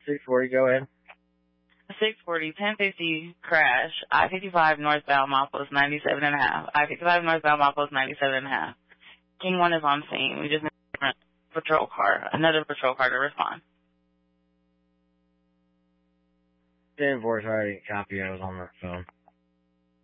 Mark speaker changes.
Speaker 1: 640, go ahead.
Speaker 2: 640, 1050 crash, I-55 northbound, milepost 97.5. I-55 northbound, milepost 97.5. King 1 is on scene. We just need a different patrol car, another patrol car to respond.
Speaker 1: 10-4, sorry, I didn't copy. I was on the phone.